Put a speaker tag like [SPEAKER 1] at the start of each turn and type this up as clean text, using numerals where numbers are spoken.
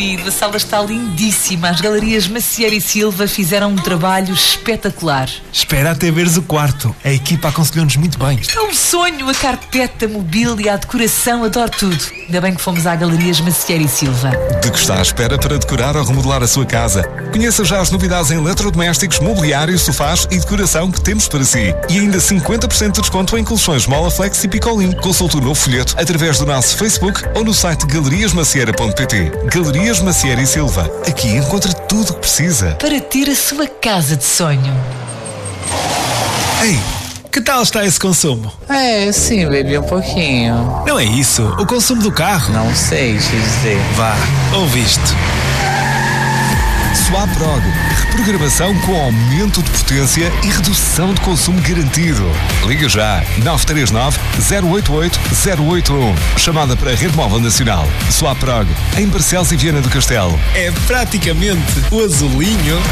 [SPEAKER 1] querido, a sala está lindíssima. As Galerias Macieira e Silva fizeram um trabalho espetacular.
[SPEAKER 2] Espera até veres o quarto. A equipa aconselhou-nos muito bem.
[SPEAKER 1] É um sonho, a carpeta, a mobília, a decoração, adoro tudo. Ainda bem que fomos à Galerias Macieira e Silva.
[SPEAKER 3] De que está à espera para decorar ou remodelar a sua casa? Conheça já as novidades em eletrodomésticos, mobiliário, sofás e decoração que temos para si. E ainda 50% de desconto em colchões Molaflex e Picolin. Consulte o novo folheto através do nosso Facebook ou no site galeriasmacieira.pt. Galerias Macieira e Silva. Aqui encontra tudo o que precisa
[SPEAKER 1] para ter a sua casa de sonho.
[SPEAKER 2] Ei, que tal está esse consumo?
[SPEAKER 4] Sim, bebi um pouquinho.
[SPEAKER 2] Não é isso, o consumo do carro.
[SPEAKER 4] Não sei te dizer.
[SPEAKER 2] Vá, ouviste.
[SPEAKER 3] SWAPROG. Reprogramação com aumento de potência e redução de consumo garantido. Liga já 939 088 081. Chamada para a Rede Móvel Nacional. SWAPROG. Em Barcelos e Viana do Castelo.
[SPEAKER 2] É praticamente o azulinho